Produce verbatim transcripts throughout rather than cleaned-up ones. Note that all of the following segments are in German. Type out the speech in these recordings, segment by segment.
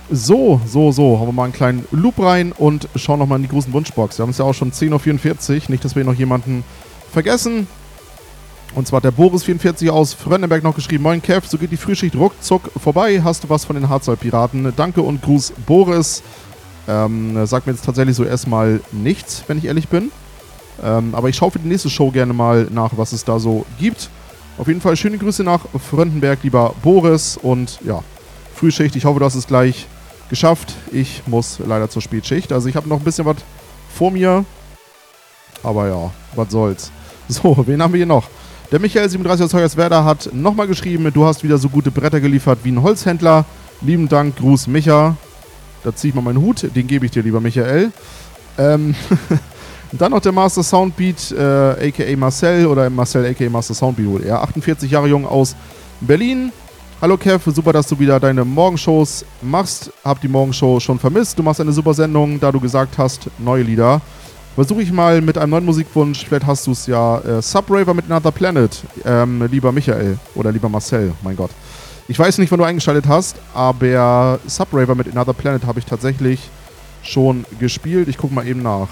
So, so, so. Haben wir mal einen kleinen Loop rein und schauen nochmal in die großen Wunschbox. Wir haben es ja auch schon zehn Uhr vierundvierzig. Nicht, dass wir noch jemanden vergessen. Und zwar hat der Boris vierundvierzig aus Fröndenberg noch geschrieben. Moin Kev, so geht die Frühschicht ruckzuck vorbei. Hast du was von den Harzsoll-Piraten? Danke und Gruß Boris. Ähm, sagt mir jetzt tatsächlich so erstmal nichts, wenn ich ehrlich bin. Ähm, aber ich schaue für die nächste Show gerne mal nach, was es da so gibt. Auf jeden Fall schöne Grüße nach Fröndenberg, lieber Boris. Und ja, Frühschicht. Ich hoffe, du hast es gleich geschafft. Ich muss leider zur Spätschicht. Also ich habe noch ein bisschen was vor mir. Aber ja, was soll's. So, wen haben wir hier noch? Der Michael siebenunddreißig aus Hoyerswerda hat nochmal geschrieben, du hast wieder so gute Bretter geliefert wie ein Holzhändler. Lieben Dank, Gruß Micha. Da ziehe ich mal meinen Hut, den gebe ich dir, lieber Michael. Ähm, dann noch der Master Soundbeat, äh, aka Marcel, oder Marcel, aka Master Soundbeat. Er achtundvierzig Jahre jung aus Berlin. Hallo Kev, super, dass du wieder deine Morgenshows machst. Hab die Morgenshow schon vermisst. Du machst eine super Sendung, da du gesagt hast, neue Lieder. Versuche ich mal mit einem neuen Musikwunsch. Vielleicht hast du es ja. Äh, Subraver mit Another Planet. Ähm, lieber Michael oder lieber Marcel, mein Gott. Ich weiß nicht, wann du eingeschaltet hast, aber Subraver mit Another Planet habe ich tatsächlich schon gespielt. Ich gucke mal eben nach.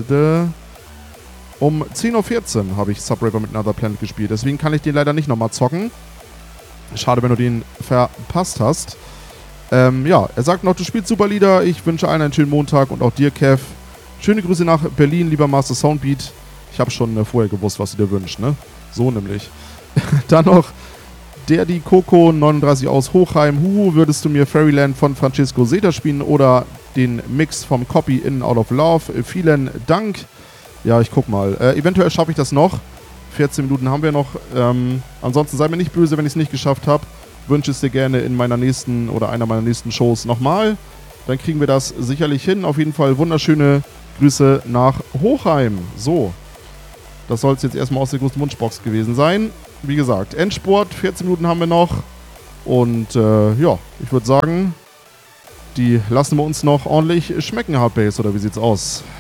Um zehn Uhr vierzehn habe ich Subraver mit Another Planet gespielt. Deswegen kann ich den leider nicht nochmal zocken. Schade, wenn du den verpasst hast. Ähm, ja, er sagt noch, du spielst super Lieder. Ich wünsche allen einen schönen Montag und auch dir, Kev. Schöne Grüße nach Berlin, lieber Master Soundbeat. Ich habe schon äh, vorher gewusst, was du dir wünschst, ne? So nämlich. Dann noch der die Coco neununddreißig aus Hochheim. Huhu, würdest du mir Fairyland von Francesco Zeta spielen oder den Mix vom Copy In Out of Love? Äh, vielen Dank. Ja, ich guck mal. Äh, eventuell schaffe ich das noch. vierzehn Minuten haben wir noch. Ähm, ansonsten sei mir nicht böse, wenn ich es nicht geschafft habe. Wünsche es dir gerne in meiner nächsten oder einer meiner nächsten Shows nochmal. Dann kriegen wir das sicherlich hin. Auf jeden Fall wunderschöne Grüße nach Hochheim. So, das soll es jetzt erstmal aus der großen Wunschbox gewesen sein. Wie gesagt, Endspurt, vierzehn Minuten haben wir noch. Und äh, ja, ich würde sagen, die lassen wir uns noch ordentlich schmecken, Hardbase, oder wie sieht's aus?